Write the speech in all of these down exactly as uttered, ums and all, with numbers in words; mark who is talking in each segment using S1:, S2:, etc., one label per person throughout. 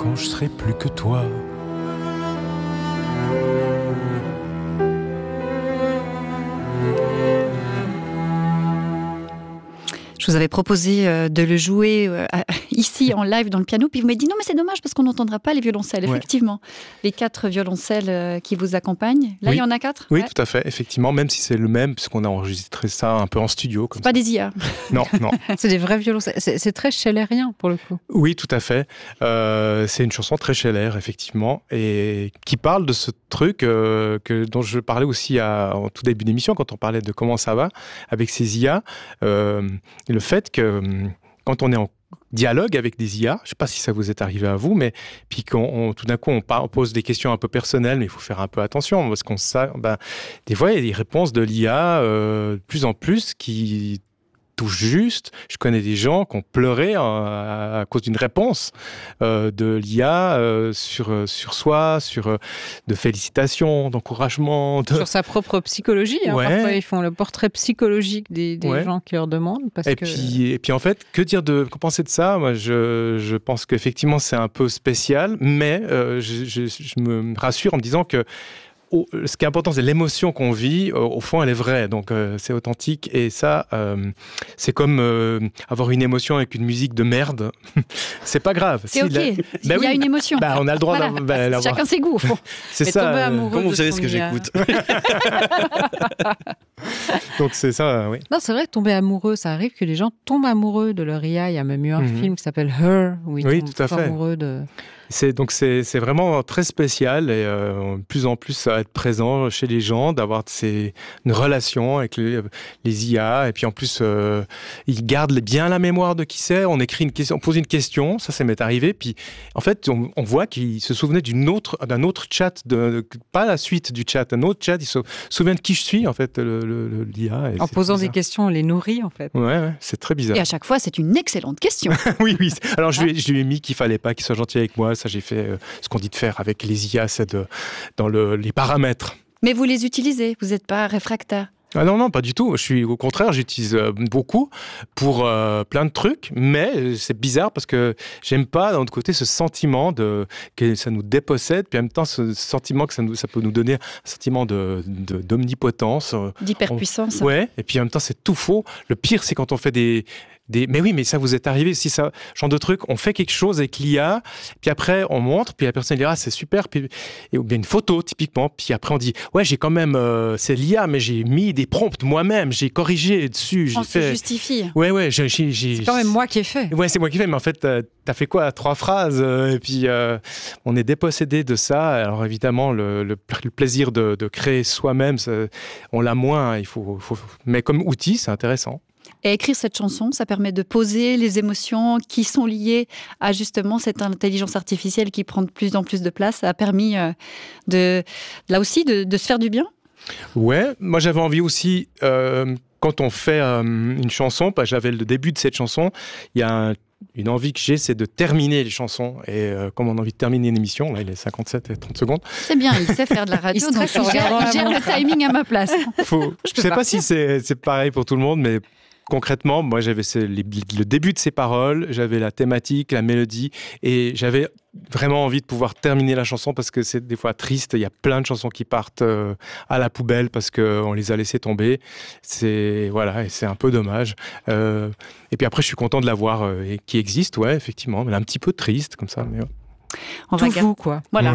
S1: quand je serai plus que toi.
S2: Je vous avais proposé de le jouer ici en live dans le piano, puis vous m'avez dit non mais c'est dommage parce qu'on n'entendra pas les violoncelles. Ouais. Effectivement, les quatre violoncelles qui vous accompagnent. Là, oui. Il y en a quatre.
S1: Oui,
S2: ouais.
S1: Tout à fait. Effectivement, même si c'est le même, puisqu'on a enregistré ça un peu en studio. Comme
S2: c'est pas
S1: ça.
S2: Des I A.
S1: Non, non.
S3: C'est des vrais violoncelles. C'est, c'est très schillerien pour le coup.
S1: Oui, tout à fait. Euh, c'est une chanson très Schiller, effectivement, et qui parle de ce truc euh, que, dont je parlais aussi à, en tout début d'émission, quand on parlait de comment ça va avec ces I A. Euh, le fait que quand on est en dialogue avec des I A, je ne sais pas si ça vous est arrivé à vous, mais puis quand on, tout d'un coup on, on pose des questions un peu personnelles, mais il faut faire un peu attention parce qu'on sait, ben, des fois il y a des réponses de l'I A euh, de plus en plus qui touchent juste. Je connais des gens qui ont pleuré à, à cause d'une réponse euh, de l'I A euh, sur, sur soi, sur euh, de félicitations, d'encouragement. De...
S3: Sur sa propre psychologie. Hein, ouais. Parfois, ils font le portrait psychologique des, des ouais. gens qui leur demandent. Parce
S1: et,
S3: que...
S1: puis, et puis, en fait, que dire de, que penser de ça ? Moi, je, je pense qu'effectivement, c'est un peu spécial, mais euh, je, je, je me rassure en me disant que Oh, ce qui est important, c'est l'émotion qu'on vit. Au, au fond, elle est vraie, donc euh, c'est authentique. Et ça, euh, c'est comme euh, avoir une émotion avec une musique de merde. C'est pas grave.
S2: C'est si ok. La...
S1: Ben
S2: Il y
S1: oui,
S2: a une émotion.
S1: Ben, on a le droit
S2: voilà.
S1: ben, d'avoir.
S2: Chacun ses goûts, au fond.
S1: C'est Mais ça.
S4: Euh... Comment vous savez ce que j'écoute ?
S1: Donc c'est ça, oui.
S3: Non, c'est vrai, tomber amoureux, ça arrive que les gens tombent amoureux de leur I A. Il y a même eu un mm-hmm. film qui s'appelle Her, où ils
S1: oui,
S3: tombent
S1: tout à fait.
S3: amoureux de...
S1: C'est, donc c'est, c'est vraiment très spécial et euh, de plus en plus ça va être présent chez les gens, d'avoir ces, une relation avec les, les I A et puis en plus euh, ils gardent bien la mémoire de qui c'est, on écrit une question, on pose une question, ça ça m'est arrivé, puis en fait on, on voit qu'ils se souvenaient d'une autre, d'un autre chat, de, de, pas la suite du chat, un autre chat, ils se souviennent de qui je suis en fait, le, le, le, l'I A.
S3: En posant bizarre. Des questions, on les nourrit en fait.
S1: Ouais, ouais, c'est très bizarre.
S2: Et à chaque fois c'est une excellente question.
S1: oui, oui, alors je lui, je lui ai mis qu'il fallait pas qu'il soit gentil avec moi. Ça, j'ai fait euh, ce qu'on dit de faire avec les I A, c'est de, dans le, les paramètres.
S2: Mais vous les utilisez, vous n'êtes pas réfractaire.
S1: Ah non, non, pas du tout. Je suis, au contraire, j'utilise euh, beaucoup pour euh, plein de trucs, mais c'est bizarre parce que j'aime pas, d'un autre côté, ce sentiment de, que ça nous dépossède, puis en même temps, ce sentiment que ça, nous, ça peut nous donner un sentiment de, de, d'omnipotence.
S2: D'hyperpuissance.
S1: On, ouais, et puis en même temps, c'est tout faux. Le pire, c'est quand on fait des... Des... Mais oui, mais ça vous est arrivé, si ça, genre de truc, on fait quelque chose avec l'I A, puis après on montre, puis la personne dit ah c'est super, puis et ou bien une photo typiquement, puis après on dit ouais j'ai quand même euh, c'est l'I A, mais j'ai mis des prompts moi-même, j'ai corrigé dessus, j'ai
S2: on
S1: fait.
S2: se justifie.
S1: Ouais ouais, j'ai, j'ai, j'ai...
S3: c'est quand même moi qui ai fait.
S1: Ouais c'est moi qui ai fait, mais en fait t'as, t'as fait quoi, trois phrases, euh, et puis euh, on est dépossédé de ça. Alors évidemment le, le, le plaisir de, de créer soi-même, ça, on l'a moins, il faut, faut, mais comme outil c'est intéressant.
S2: Et écrire cette chanson, ça permet de poser les émotions qui sont liées à justement cette intelligence artificielle qui prend de plus en plus de place. Ça a permis euh, de, là aussi de, de se faire du bien.
S1: Ouais, moi j'avais envie aussi, euh, quand on fait euh, une chanson, bah, j'avais le début de cette chanson, il y a un Une envie que j'ai, c'est de terminer les chansons. Et euh, comme on a envie de terminer une émission, là, il est cinquante-sept et trente secondes.
S2: C'est bien, il sait faire de la radio, donc il gère, il gère le timing à ma place.
S1: Faut, je ne sais pas si c'est, c'est pareil pour tout le monde, mais concrètement, moi, j'avais ces, les, le début de ces paroles, j'avais la thématique, la mélodie, et j'avais vraiment envie de pouvoir terminer la chanson parce que c'est des fois triste. Il y a plein de chansons qui partent euh, à la poubelle parce qu'on les a laissées tomber. C'est, voilà, et c'est un peu dommage. Euh, et puis après, je suis content de la voir euh, et qui existe, ouais, effectivement, mais un petit peu triste comme ça. Mais, ouais.
S2: On
S3: Tout
S2: va
S3: vous, quoi.
S2: Voilà.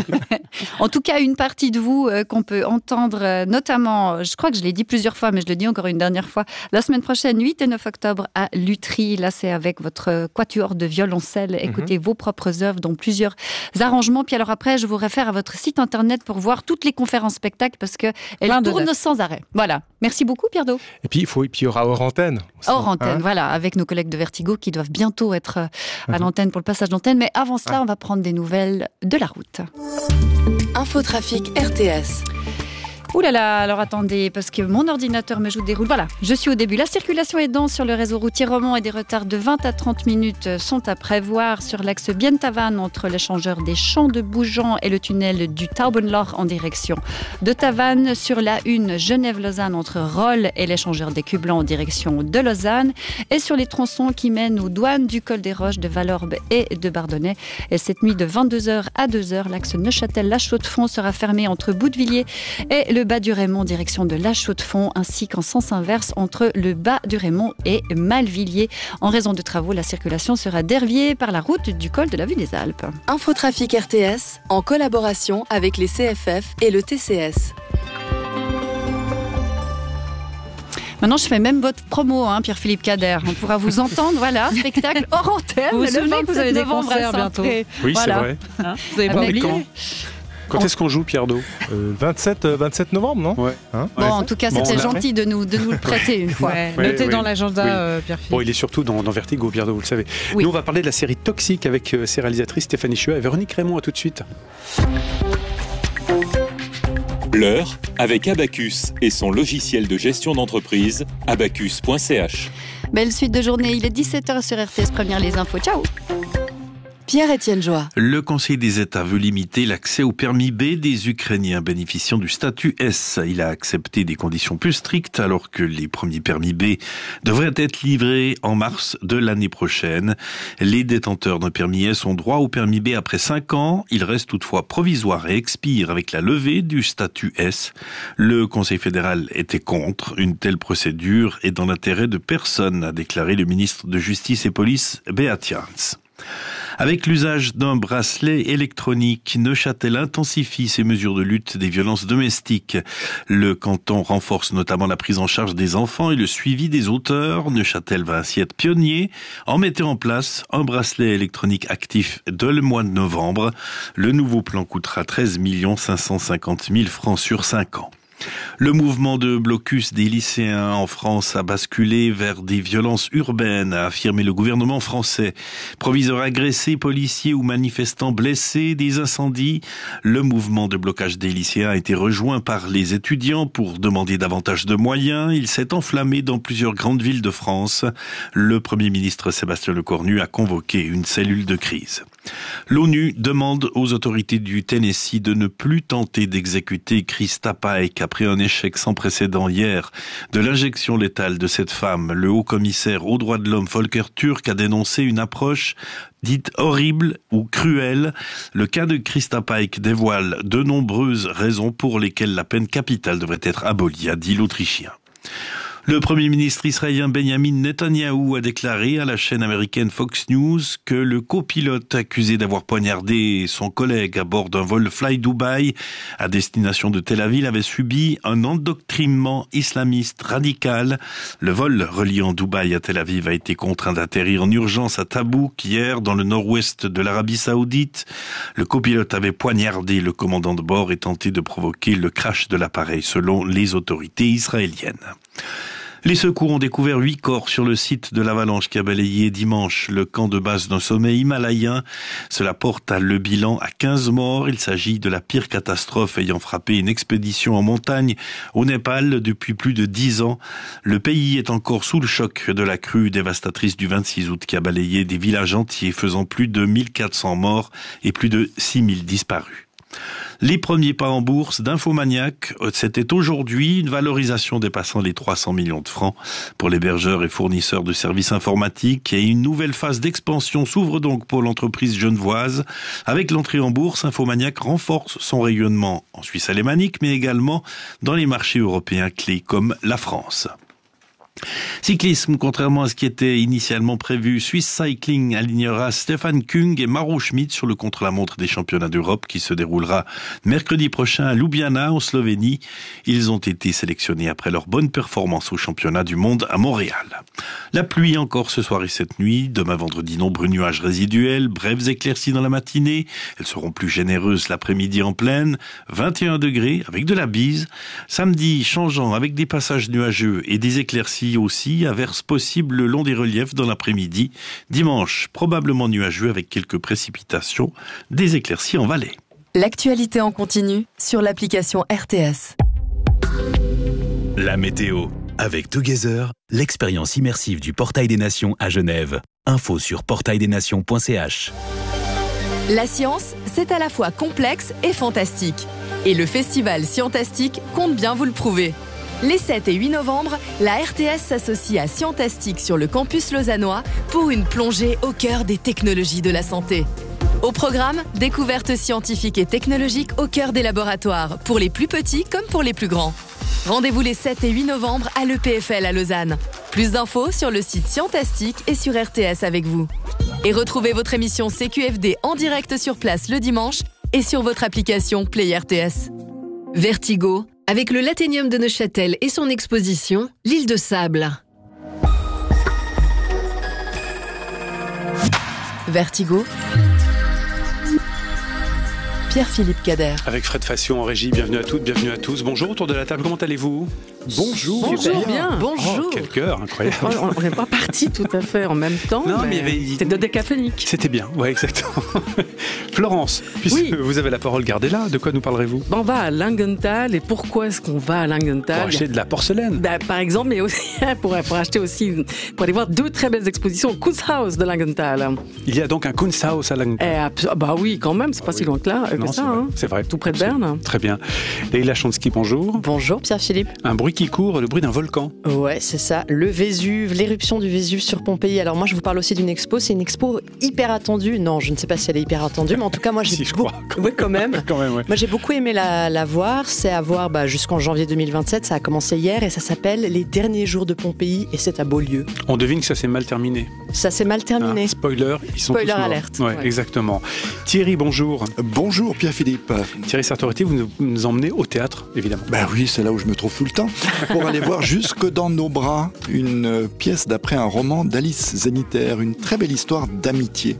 S2: En tout cas, une partie de vous euh, qu'on peut entendre, euh, notamment, je crois que je l'ai dit plusieurs fois, mais je le dis encore une dernière fois, la semaine prochaine, huit et neuf octobre, à Lutry. Là, c'est avec votre quatuor de violoncelle. Écoutez mm-hmm. vos propres œuvres, dont plusieurs arrangements. Puis alors après, je vous réfère à votre site internet pour voir toutes les conférences spectacles parce qu'elles tournent sans arrêt. Voilà. Merci beaucoup, Pierre Do.
S1: Et puis, il, faut, et puis, il y aura hors antenne. Aussi,
S2: hors antenne,
S1: hein,
S2: voilà, avec nos collègues de Vertigo qui doivent bientôt être à mm-hmm. l'antenne pour le passage d'antenne. Mais avant cela, ah. on va prendre des nouvelles de la route.
S5: Infotrafic R T S.
S2: Ouh là là, alors attendez, parce que mon ordinateur me joue des roules. Voilà, je suis au début. La circulation est dense sur le réseau routier roman et des retards de vingt à trente minutes sont à prévoir sur l'axe Bienne-Tavannes entre l'échangeur des Champs de Bougeant et le tunnel du Taubenloch en direction de Tavannes. Sur la une Genève-Lausanne entre Rolle et l'échangeur des Cublans en direction de Lausanne. Et sur les tronçons qui mènent aux douanes du Col des Roches, de Valorbe et de Bardonnay. Et cette nuit de vingt-deux heures à deux heures, l'axe Neuchâtel-La Chaux-de-Fonds sera fermé entre Boutevilliers et le Bas du Raymond, direction de La Chaux-de-Fonds, ainsi qu'en sens inverse entre le Bas du Raymond et Malvilliers. En raison de travaux, la circulation sera déviée par la route du col de la Vue des Alpes.
S4: Infotrafic R T S, en collaboration avec les C F F et le T C S.
S2: Maintenant, je fais même votre promo, hein, Pierre-Philippe Kader. On pourra vous entendre, voilà, spectacle hors antenne.
S3: Vous vous souvenez
S2: le
S3: que vous avez des
S2: novembre à
S3: concerts bientôt.
S1: Oui,
S2: voilà.
S1: c'est vrai.
S3: Hein, vous n'avez pas
S2: Avec-
S3: oublié.
S5: Quand est-ce qu'on joue, Pierre Do?
S1: Euh, vingt-sept, euh, vingt-sept novembre, non?
S5: Ouais.
S1: Hein
S2: Bon,
S5: Ouais.
S2: en tout cas,
S5: Bon,
S2: c'était
S5: on a-
S2: gentil de nous, de nous le prêter une fois.
S3: Ouais,
S5: Ouais,
S3: notez
S5: ouais.
S3: dans l'agenda,
S5: Oui.
S3: euh, Pierre-Philippe.
S5: Bon, il est surtout dans, dans Vertigo, Pierre Do, vous le savez.
S2: Oui.
S5: Nous, on va parler de la série Toxique avec euh, ses réalisatrices Stéphanie Chua et Véronique Raymond. À tout de suite.
S6: L'heure avec Abacus et son logiciel de gestion d'entreprise, abacus point c h.
S2: Belle suite de journée, il est dix-sept heures sur R T S Première, les infos. Ciao.
S4: Pierre-Étienne Joie.
S7: Le Conseil des États veut limiter l'accès au permis B des Ukrainiens bénéficiant du statut S. Il a accepté des conditions plus strictes alors que les premiers permis B devraient être livrés en mars de l'année prochaine. Les détenteurs d'un permis S ont droit au permis B après cinq ans. Il reste toutefois provisoire et expire avec la levée du statut S. Le Conseil fédéral était contre. Une telle procédure est dans l'intérêt de personne, a déclaré le ministre de Justice et Police, Beat Jans. Avec l'usage d'un bracelet électronique, Neuchâtel intensifie ses mesures de lutte des violences domestiques. Le canton renforce notamment la prise en charge des enfants et le suivi des auteurs. Neuchâtel va ainsi être pionnier en mettant en place un bracelet électronique actif dès le mois de novembre. Le nouveau plan coûtera treize millions cinq cent cinquante mille francs sur cinq ans. Le mouvement de blocus des lycéens en France a basculé vers des violences urbaines, a affirmé le gouvernement français. Proviseurs agressés, policiers ou manifestants blessés, des incendies. Le mouvement de blocage des lycéens a été rejoint par les étudiants pour demander davantage de moyens. Il s'est enflammé dans plusieurs grandes villes de France. Le Premier ministre Sébastien Lecornu a convoqué une cellule de crise. L'ONU demande aux autorités du Tennessee de ne plus tenter d'exécuter Krista Paek après un échec sans précédent hier de l'injection létale de cette femme. Le haut-commissaire aux droits de l'homme Volker Turk a dénoncé une approche dite horrible ou cruelle. Le cas de Krista Paek dévoile de nombreuses raisons pour lesquelles la peine capitale devrait être abolie, a dit l'Autrichien. Le Premier ministre israélien Benjamin Netanyahou a déclaré à la chaîne américaine Fox News que le copilote accusé d'avoir poignardé son collègue à bord d'un vol Fly Dubai à destination de Tel Aviv avait subi un endoctrinement islamiste radical. Le vol reliant Dubaï à Tel Aviv a été contraint d'atterrir en urgence à Tabouk hier dans le nord-ouest de l'Arabie Saoudite. Le copilote avait poignardé le commandant de bord et tenté de provoquer le crash de l'appareil selon les autorités israéliennes. Les secours ont découvert huit corps sur le site de l'avalanche qui a balayé dimanche le camp de base d'un sommet himalayen. Cela porte à le bilan à quinze morts. Il s'agit de la pire catastrophe ayant frappé une expédition en montagne au Népal depuis plus de dix ans. Le pays est encore sous le choc de la crue dévastatrice du vingt-six août qui a balayé des villages entiers faisant plus de mille quatre cents morts et plus de six mille disparus. Les premiers pas en bourse d'Infomaniac, c'était aujourd'hui une valorisation dépassant les trois cents millions de francs pour l'hébergeur et fournisseur de services informatiques et une nouvelle phase d'expansion s'ouvre donc pour l'entreprise genevoise. Avec l'entrée en bourse, Infomaniac renforce son rayonnement en Suisse alémanique mais également dans les marchés européens clés comme la France. Cyclisme, contrairement à ce qui était initialement prévu, Swiss Cycling alignera Stefan Kung et Maro Schmid sur le contre-la-montre des championnats d'Europe qui se déroulera mercredi prochain à Ljubljana en Slovénie. Ils ont été sélectionnés après leur bonne performance au championnat du monde à Montréal. La pluie encore ce soir et cette nuit. Demain vendredi, nombreux nuages résiduels, brèves éclaircies dans la matinée. Elles seront plus généreuses l'après-midi en pleine. vingt et un degrés avec de la bise. Samedi, changeant avec des passages nuageux et des éclaircies aussi, averses possibles le long des reliefs dans l'après-midi. Dimanche, probablement nuageux avec quelques précipitations, des éclaircies en vallée.
S4: L'actualité en continu sur l'application R T S.
S8: La météo. Avec Together, l'expérience immersive du Portail des Nations à Genève. Info sur portail des nations point c h.
S4: La science, c'est à la fois complexe et fantastique. Et le festival Scientastique compte bien vous le prouver. Les sept et huit novembre, la R T S s'associe à Scientastique sur le campus lausannois pour une plongée au cœur des technologies de la santé. Au programme, découvertes scientifiques et technologiques au cœur des laboratoires, pour les plus petits comme pour les plus grands. Rendez-vous les sept et huit novembre à l'E P F L à Lausanne. Plus d'infos sur le site Scientastique et sur R T S avec vous. Et retrouvez votre émission C Q F D en direct sur place le dimanche et sur votre application Play R T S.
S9: Vertigo, avec le Lathénium de Neuchâtel et son exposition, l'île de Sable.
S4: Vertigo. Pierre-Philippe Cader.
S5: Avec Fred Fassion en régie, bienvenue à toutes, bienvenue à tous. Bonjour autour de la table, comment allez-vous ?
S10: Bonjour.
S3: Bonjour, bien.
S10: Bonjour.
S5: Oh, quel cœur, incroyable.
S10: On n'est pas partis tout à fait en même temps.
S5: Non, mais,
S10: mais
S5: il y avait...
S10: c'était dodécaphonique.
S5: C'était bien, ouais, exactement. Florence, puisque
S10: oui.
S5: vous avez la parole, gardez-la. De quoi nous parlerez-vous ?
S10: On va à Langenthal. Et pourquoi est-ce qu'on va à Langenthal ?
S5: Pour acheter de la porcelaine.
S10: Ben, par exemple, mais aussi pour, pour acheter aussi, pour aller voir deux très belles expositions au Kunsthaus de Langenthal.
S5: Il y a donc un Kunsthaus à Langenthal.
S10: Eh, bah oui, quand même, c'est pas ah, si oui. loin que là,
S5: non,
S10: que ça.
S5: C'est vrai.
S10: Hein.
S5: C'est vrai.
S10: Tout près de Berne.
S5: Très bien. Leïla Chonsky, bonjour.
S11: Bonjour Pierre-Philippe.
S5: Un bruit qui court, le bruit d'un volcan.
S11: Ouais, c'est ça. Le Vésuve, l'éruption du Vésuve sur Pompéi. Alors moi, je vous parle aussi d'une expo. C'est une expo hyper attendue. Non, je ne sais pas si elle est hyper attendue, mais en tout cas, moi, j'ai
S5: si, je
S11: beaucoup...
S5: crois.
S11: Oui, quand même.
S5: quand même ouais.
S11: Moi, j'ai beaucoup aimé la, la voir. C'est à voir bah, jusqu'en janvier deux mille vingt-sept. Ça a commencé hier et ça s'appelle Les derniers jours de Pompéi et c'est à Beaulieu.
S5: On devine que ça s'est mal terminé.
S11: Ça s'est mal terminé.
S5: Ah, spoiler, ils sont
S11: Spoiler
S5: tous morts.
S11: alerte.
S5: Ouais,
S11: ouais.
S5: Exactement. Thierry, bonjour.
S12: Bonjour Pierre-Philippe.
S5: Thierry Sartoriti, vous nous emmenez au théâtre, évidemment.
S12: Ben oui, c'est là où je me trouve tout le temps. Pour aller voir Jusque dans nos bras, une pièce d'après un roman d'Alice Zeniter, une très belle histoire d'amitié.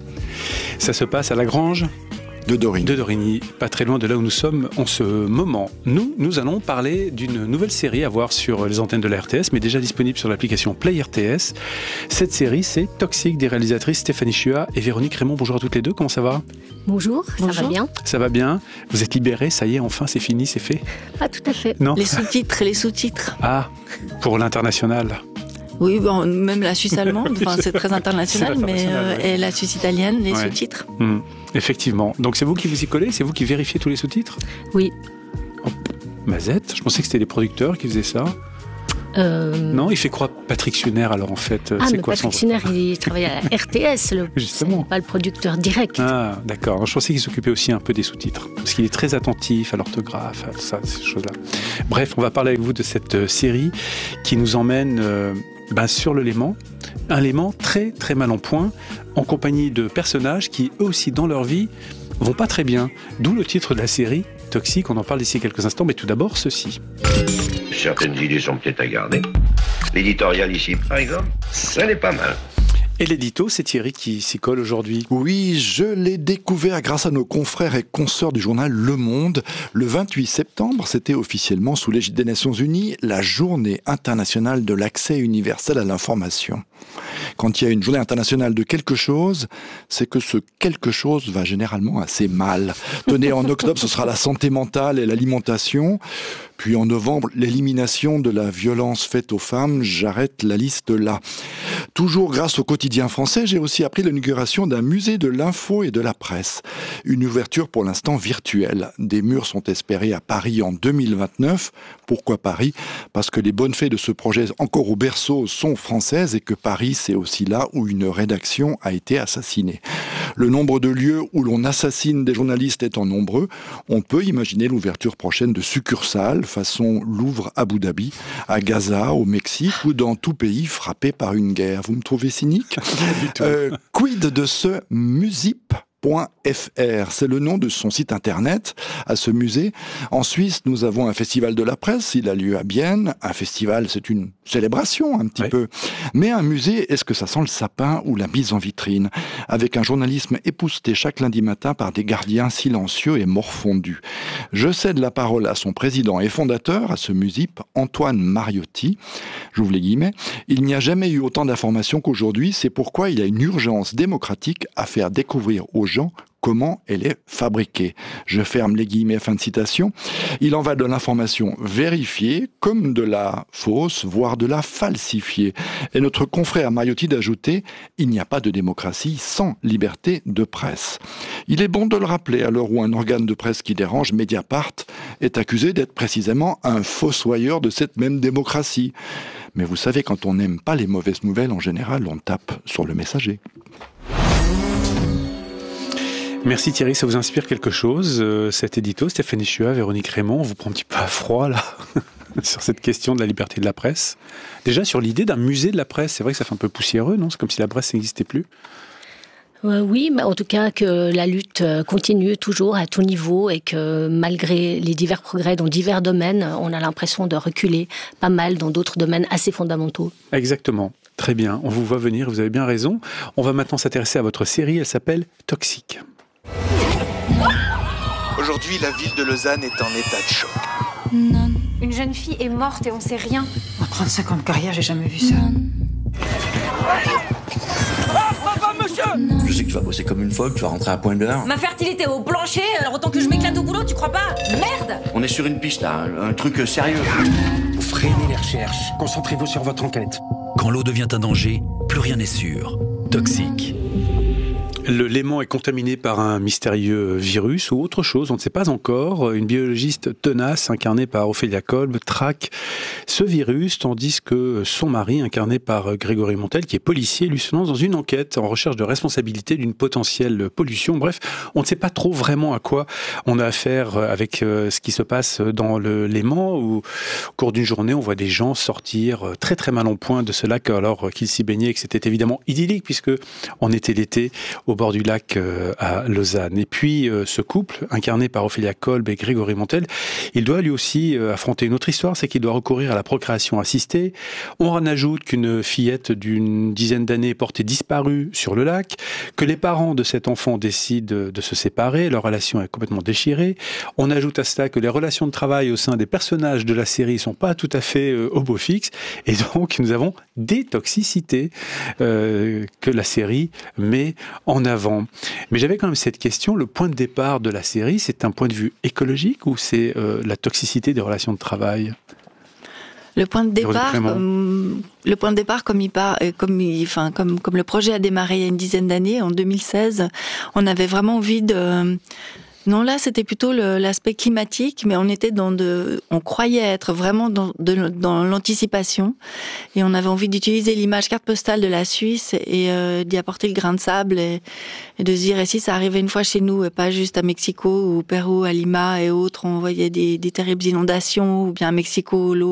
S5: Ça se passe à la Grange
S12: de Dorigny.
S5: De Dorigny, pas très loin de là où nous sommes en ce moment. Nous, nous allons parler d'une nouvelle série à voir sur les antennes de la R T S, mais déjà disponible sur l'application Play R T S. Cette série, c'est Toxique, des réalisatrices Stéphanie Chua et Véronique Raymond. Bonjour à toutes les deux, comment ça va ?
S13: Bonjour,
S11: Bonjour,
S13: ça va bien ?
S5: Ça va bien ? Vous êtes libérés, ça y est, enfin, c'est fini, c'est fait ?
S13: Pas tout à fait.
S5: Non ?
S11: Les sous-titres, les sous-titres.
S5: Ah, pour l'international.
S14: Oui, bon, même la Suisse allemande, enfin, c'est très international,
S5: c'est
S14: mais euh,
S5: ouais.
S14: et la Suisse italienne, les
S5: ouais.
S14: sous-titres.
S5: Mmh. Effectivement. Donc c'est vous qui vous y collez, c'est vous qui vérifiez tous les sous-titres ?
S13: Oui.
S5: Oh, Mazette, je pensais que c'était les producteurs qui faisaient ça.
S13: Euh...
S5: Non, il fait quoi Patrick Suner alors en fait
S13: Ah,
S5: c'est
S13: mais
S5: quoi
S13: Patrick
S5: son...
S13: Suner, il travaille à la R T S, le...
S5: Justement.
S13: C'est pas le producteur direct.
S5: Ah, d'accord. Je pensais qu'il s'occupait aussi un peu des sous-titres, parce qu'il est très attentif à l'orthographe, à tout ça, ces choses-là. Bref, on va parler avec vous de cette euh, série qui nous emmène euh, ben, sur le Léman, un Léman très très mal en point, en compagnie de personnages qui eux aussi dans leur vie vont pas très bien. D'où le titre de la série, Toxique. On en parle d'ici quelques instants, mais tout d'abord ceci.
S15: Certaines idées sont peut-être à garder. L'éditorial ici, par exemple, ça n'est pas mal.
S5: Et l'édito, c'est Thierry qui s'y colle aujourd'hui.
S12: Oui, je l'ai découvert grâce à nos confrères et consoeurs du journal Le Monde. Le vingt-huit septembre, c'était officiellement sous l'égide des Nations Unies la journée internationale de l'accès universel à l'information. Quand il y a une journée internationale de quelque chose, c'est que ce quelque chose va généralement assez mal. Tenez, en octobre, ce sera la santé mentale et l'alimentation. Puis en novembre, l'élimination de la violence faite aux femmes. J'arrête la liste là. Toujours grâce au quotidien français, j'ai aussi appris l'inauguration d'un musée de l'info et de la presse. Une ouverture pour l'instant virtuelle. Des murs sont espérés à Paris en deux mille vingt-neuf. Pourquoi Paris ? Parce que les bonnes fées de ce projet encore au berceau sont françaises et que Paris, c'est aussi là où une rédaction a été assassinée. Le nombre de lieux où l'on assassine des journalistes étant nombreux, on peut imaginer l'ouverture prochaine de succursales façon Louvre Abu Dhabi, à Gaza, au Mexique ou dans tout pays frappé par une guerre. Vous me trouvez cynique ? euh, Quid de ce Musip ? .fr, c'est le nom de son site internet à ce musée. En Suisse, nous avons un festival de la presse, il a lieu à Bienne. Un festival, c'est une célébration un petit ouais. peu. Mais un musée, est-ce que ça sent le sapin ou la mise en vitrine ? Avec un journalisme épousseté chaque lundi matin par des gardiens silencieux et morfondus. Je cède la parole à son président et fondateur, à ce Musip, Antoine Mariotti. J'ouvre les guillemets. Il n'y a jamais eu autant d'informations qu'aujourd'hui, c'est pourquoi il y a une urgence démocratique à faire découvrir aux gens comment elle est fabriquée. Je ferme les guillemets, fin de citation. Il en va de l'information vérifiée comme de la fausse, voire de la falsifiée. Et notre confrère Mariotti d'ajouter, il n'y a pas de démocratie sans liberté de presse. Il est bon de le rappeler à l'heure où un organe de presse qui dérange, Mediapart, est accusé d'être précisément un fossoyeur de cette même démocratie. Mais vous savez, quand on n'aime pas les mauvaises nouvelles, en général, on tape sur le messager.
S5: Merci Thierry, ça vous inspire quelque chose, euh, cet édito? Stéphanie Chua, Véronique Raymond, on vous prend un petit peu à froid là sur cette question de la liberté de la presse. Déjà sur l'idée d'un musée de la presse, c'est vrai que ça fait un peu poussiéreux, non? C'est comme si la presse n'existait plus.
S13: Euh, oui, mais en tout cas que la lutte continue toujours à tout niveau et que malgré les divers progrès dans divers domaines, on a l'impression de reculer pas mal dans d'autres domaines assez fondamentaux.
S5: Exactement. Très bien, on vous voit venir, vous avez bien raison. On va maintenant s'intéresser à votre série, elle s'appelle Toxique.
S16: Aujourd'hui, la ville de Lausanne est en état de choc.
S17: Non. Une jeune fille est morte et on sait rien.
S18: En trente-cinq ans de carrière, j'ai jamais vu ça.
S19: Je sais que tu vas bosser comme une folle, tu vas rentrer à point d'heure.
S20: Ma fertilité au plancher, alors autant que je m'éclate au boulot, tu crois pas? Merde!
S19: On est sur une piste là, un, un truc sérieux.
S18: Vous freinez les recherches, concentrez-vous sur votre enquête.
S8: Quand l'eau devient un danger, plus rien n'est sûr. Toxique.
S5: Le Léman est contaminé par un mystérieux virus ou autre chose, on ne sait pas encore. Une biologiste tenace, incarnée par Ophélia Kolb, traque ce virus, tandis que son mari, incarné par Grégory Montel, qui est policier, lui se lance dans une enquête en recherche de responsabilité d'une potentielle pollution. Bref, on ne sait pas trop vraiment à quoi on a affaire avec ce qui se passe dans le Léman, où au cours d'une journée, on voit des gens sortir très très mal en point de ce lac alors qu'ils s'y baignaient et que c'était évidemment idyllique puisque on était l'été au bord du lac euh, à Lausanne. Et puis euh, ce couple, incarné par Ophélia Kolb et Grégory Montel, il doit lui aussi euh, affronter une autre histoire, c'est qu'il doit recourir à la procréation assistée. On en ajoute qu'une fillette d'une dizaine d'années est portée disparue sur le lac, que les parents de cet enfant décident de se séparer, leur relation est complètement déchirée. On ajoute à cela que les relations de travail au sein des personnages de la série sont pas tout à fait euh, au beau fixe, et donc nous avons des toxicités euh, que la série met en avant. Mais j'avais quand même cette question, le point de départ de la série, c'est un point de vue écologique ou c'est euh, la toxicité des relations de travail?
S14: Le point de départ, comme, le point de départ, comme il part, comme, il, enfin, comme, comme le projet a démarré il y a une dizaine d'années, en deux mille seize, on avait vraiment envie de... Non, là, c'était plutôt le, l'aspect climatique, mais on était dans de, on croyait être vraiment dans, de, dans l'anticipation, et on avait envie d'utiliser l'image carte postale de la Suisse et euh, d'y apporter le grain de sable et, et de se dire, et si ça arrivait une fois chez nous, et pas juste à Mexico ou au Pérou, à Lima et autres, on voyait des, des terribles inondations, ou bien à Mexico, l'eau